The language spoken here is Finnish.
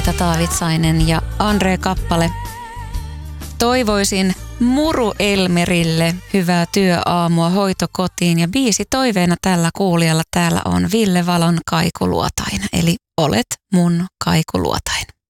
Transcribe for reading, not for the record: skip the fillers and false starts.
Riitta Taavitsainen ja Andre Kappale. Toivoisin Muru Elmerille hyvää työaamua hoitokotiin ja biisi toiveena tällä kuulijalla täällä on Ville Valon Kaikuluotain, eli Olet mun kaikuluotain.